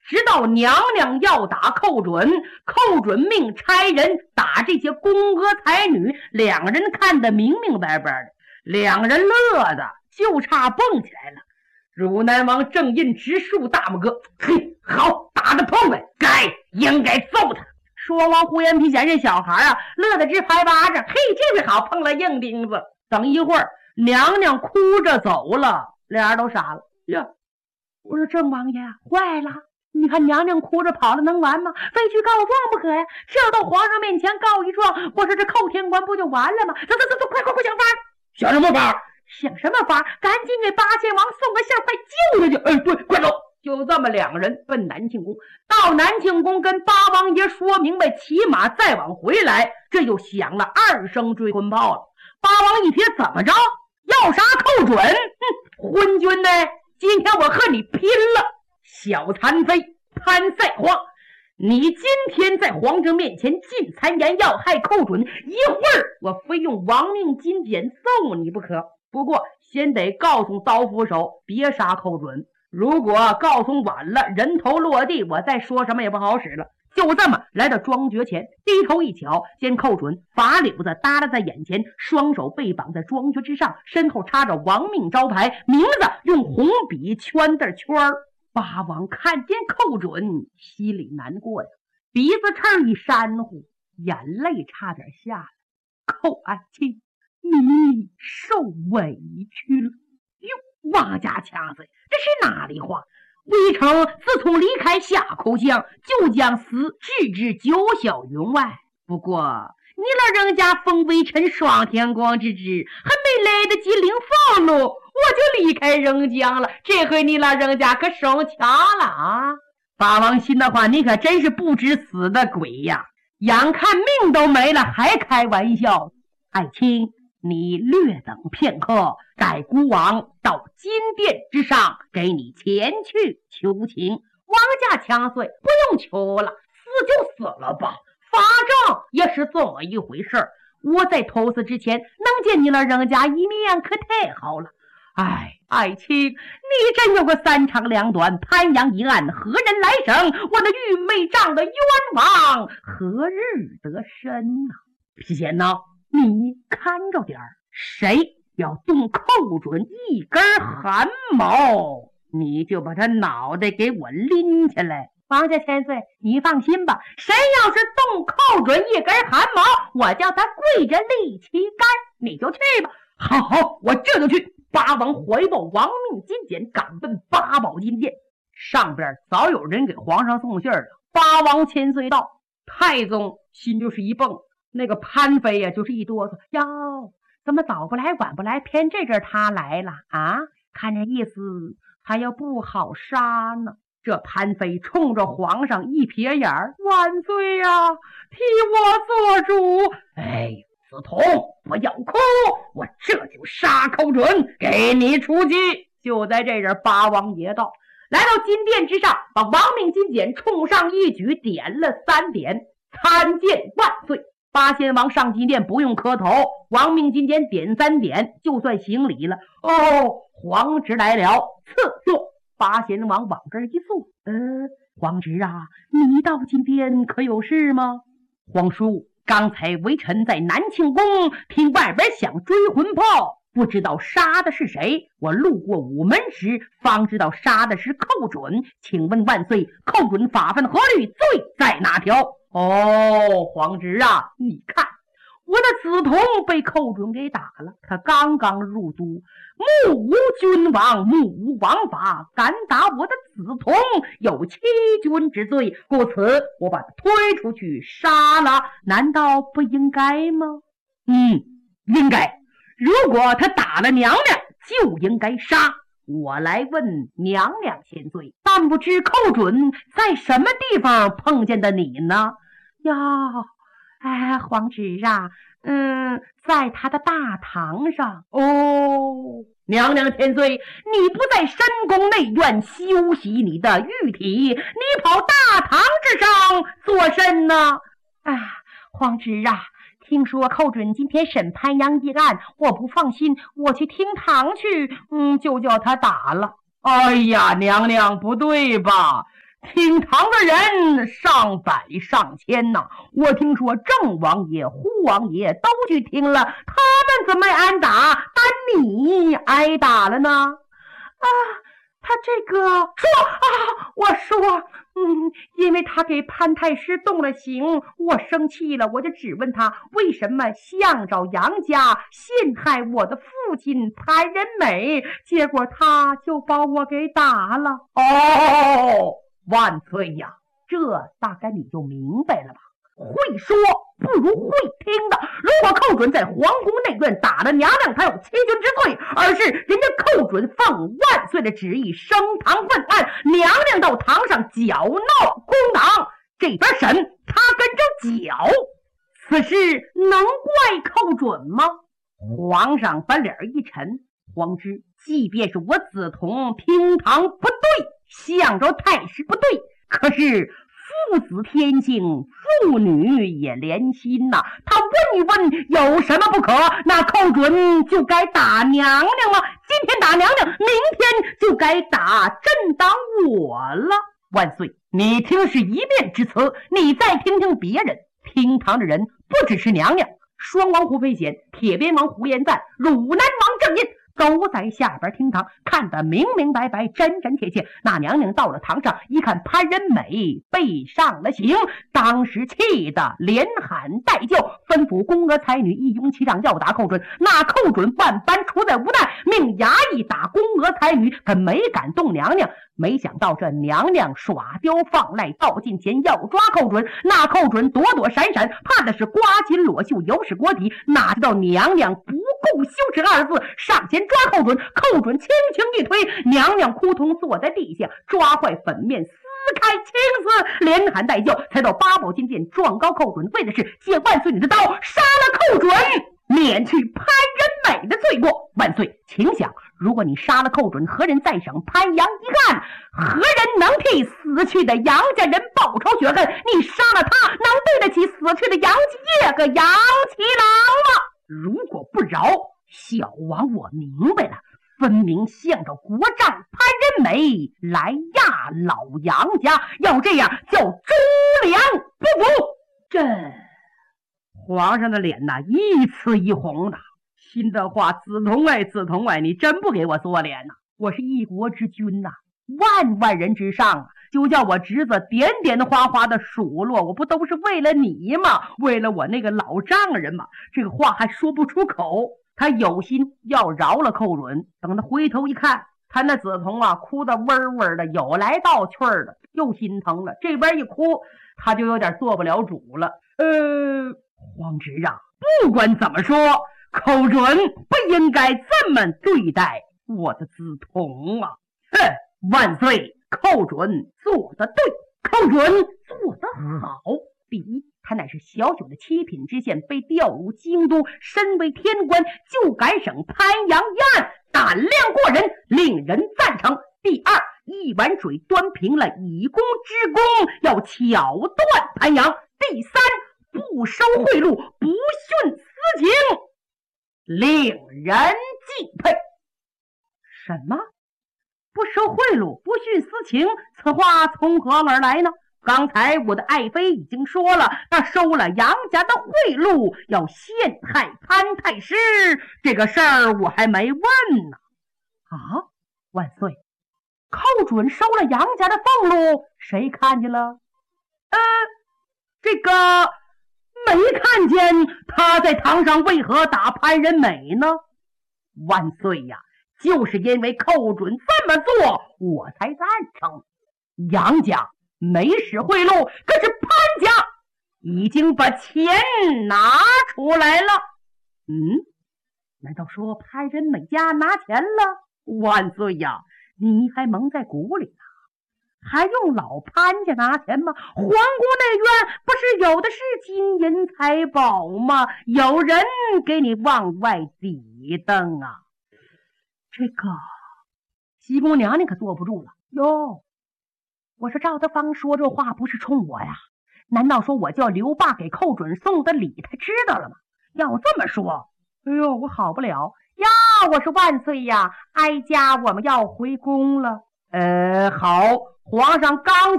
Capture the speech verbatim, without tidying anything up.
直到娘娘要打寇准，寇准命差人打这些宫娥才女，两人看得明明白白的，两人乐的就差蹦起来了。汝南王正印直竖大拇哥，嘿，好，打得痛快，该应该揍他。说完，胡延皮显这小孩啊，乐得直拍巴掌，嘿，这回好，碰了硬钉子。等一会儿，娘娘哭着走了，俩人都傻了。呀，我说郑王爷坏了，你看娘娘哭着跑了能完吗？非去告状不可呀！这要到皇上面前告一状，我说这寇天官不就完了吗？走走走走，快快快想法！想什么法？想什么法？赶紧给八仙王送个信，快救他去！哎，对，快走！就这么两个人奔南庆宫，到南庆宫跟八王爷说明白，骑马再往回来，这就响了二声追魂炮了。八王一瞥，怎么着？要杀寇准？哼，昏君呢？今天我和你拼了！小残妃潘赛花，你今天在皇上面前进谗言，要害寇准，一会儿我非用亡命金简揍你不可。不过先得告诉刀斧手别杀寇准，如果告诉晚了，人头落地，我再说什么也不好使了。就这么来到庄爵前，低头一瞧，见寇准法柳子耷拉在眼前，双手背绑在庄爵之上，身后插着亡命招牌，名字用红笔圈的圈儿。八王看见寇准，心里难过呀，鼻子刺一扇呼，眼泪差点下来。寇爱卿，你受委屈了。哟，王家强贼，这是哪里话？微城自从离开夏口江，就将死置之九霄云外。不过你老人家封微臣双天光之职，还没来得及领俸禄，我就离开人江了。这回你老人家可生强了啊！八王心的话，你可真是不知死的鬼呀！眼看命都没了，还开玩笑。爱卿，你略等片刻，待孤王到金殿之上，给你前去求情。王家强岁，不用求了，死就死了吧，法正也是这么一回事。我在投死之前能见你了人家一面，可太好了。哎，爱卿，你真有个三长两短，潘阳一案何人来审？我的玉妹丈的冤枉何日得伸呢？皮贤呢？你看着点儿，谁要动寇准一根汗毛，你就把他脑袋给我拎起来。王家千岁，你放心吧，谁要是动寇准一根汗毛，我叫他跪着立旗杆，你就去吧。好好，我这就去。八王怀抱亡命金简，赶奔八宝金殿。上边早有人给皇上送信了。八王千岁到，太宗心就是一蹦，那个潘妃呀就是一哆嗦，哟，怎么早不来晚不来，偏这阵他来了啊？看这意思还要不好杀呢。这潘妃冲着皇上一瞥眼儿，万岁呀，替我做主。哎，子彤不要哭，我这就杀寇准，给你出击。就在这阵，八王爷到，来到金殿之上，把亡命金简冲上一举，点了三点，参见万岁。八仙王上金殿不用磕头，亡命金简点三点就算行礼了。哦，皇侄来了，赐座。八仙王往这儿一坐，呃，皇侄啊，你到金殿可有事吗？皇叔，刚才微臣在南庆宫听外边响追魂炮，不知道杀的是谁，我路过午门时方知道杀的是寇准，请问万岁，寇准法犯何律，罪在哪条？哦，皇侄啊，你看我的子童被寇准给打了，他刚刚入都，目无君王，目无王法，敢打我的子童，有欺君之罪，故此我把他推出去杀了，难道不应该吗？嗯，应该。如果他打了娘娘，就应该杀。我来问娘娘千岁，但不知寇准在什么地方碰见的你呢？呀，哎，皇侄啊，嗯，在他的大堂上。哦，娘娘千岁，你不在深宫内院休息你的玉体，你跑大堂之上做甚呢？啊，皇侄啊，听说寇准今天审潘阳一案，我不放心，我去厅堂去，嗯，就叫他打了。哎呀，娘娘不对吧？ 厅堂的人上百上千呐、啊！我听说郑王爷、胡王爷都去听了，他们怎么没挨打？但你挨打了呢？啊，他这个说啊，我说，嗯，因为他给潘太师动了刑，我生气了，我就质问他为什么向着杨家陷害我的父亲潘仁美，结果他就把我给打了。哦，万岁呀，这大概你就明白了吧？会说不如会听的，如果寇准在皇宫内院打了娘娘，他有欺君之罪，而是人家寇准奉万岁的旨意升堂问案，娘娘到堂上搅闹公堂，这边审他跟着搅，此事能怪寇准吗？皇上把脸一沉，皇之即便是我子同厅堂不对，向着太师不对，可是父子天性，父女也连心呐、啊。他问一问有什么不可？那寇准就该打娘娘了。今天打娘娘，明天就该打朕当我了。万岁，你听是一面之词，你再听听别人。厅堂的人不只是娘娘，双王胡飞贤、铁鞭王胡延赞、汝南王郑印都在下边厅堂，看得明明白白，真真切切。那娘娘到了堂上，一看潘仁美被上了刑，当时气得连喊带叫，吩咐宫娥才女一拥其上要打寇准。那寇准万般出在无奈，命衙役打宫娥才女，可没敢动娘娘。没想到这娘娘耍刁放赖，到近前要抓寇准，那寇准躲躲闪闪，怕的是刮襟裸袖，有失国体。哪知道娘娘不顾羞耻二字，上前抓寇准，寇准轻轻一推，娘娘扑通坐在地下，抓坏粉面，撕开青丝，连喊带叫，才到八宝金殿状告寇准，为的是借万岁你的刀杀了寇准，免去潘仁美的罪过。万岁，请想，如果你杀了寇准，何人再审潘阳一案？何人能替死去的杨家人报仇雪恨？你杀了他，能对得起死去的杨继业和杨七郎吗？如果不饶，小王我明白了，分明向着国丈潘仁美来压老杨家，要这样叫忠良不服。这皇上的脸呐，一呲一红的。心的话，子同哎，子同哎，你真不给我做脸呐、啊！我是一国之君呐、啊，万万人之上啊！就叫我侄子点点花花的数落，我不都是为了你吗？为了我那个老丈人吗？这个话还说不出口。他有心要饶了寇准，等他回头一看，他那子同啊，哭得嗡嗡的，有来道去的，又心疼了。这边一哭，他就有点做不了主了。呃，皇侄啊，不管怎么说，寇准不应该这么对待我的子同啊！哼，万岁，寇准做得对，寇准做得好。第一，他乃是小小的七品知县，被调入京都，身为天官，就敢审潘阳一案，胆量过人，令人赞成。第二，一碗水端平了以公之功，要巧断潘阳。第三，不收贿赂，不徇私情，令人敬佩。什么？不收贿赂，不徇私情，此话从何而来呢？刚才我的爱妃已经说了，他收了杨家的贿赂，要陷害潘太师，这个事儿我还没问呢。啊，万岁，寇准收了杨家的俸禄，谁看见了？呃，这个没看见。他在堂上为何打潘仁美呢？万岁呀，就是因为寇准这么做，我才赞成。杨家没使贿赂，可是潘家已经把钱拿出来了。嗯，难道说潘仁美家拿钱了？万岁呀，你还蒙在鼓里呢，还用老潘家拿钱吗？皇宫内院不是有的是金银财宝吗？有人给你往外抵登啊！这个西宫娘娘可坐不住了哟。我说赵德芳说这话不是冲我呀，难道说我叫刘霸给寇准送的礼他知道了吗？要这么说，哎呦，我好不了呀！我说万岁呀，哀家我们要回宫了。呃，好，皇上刚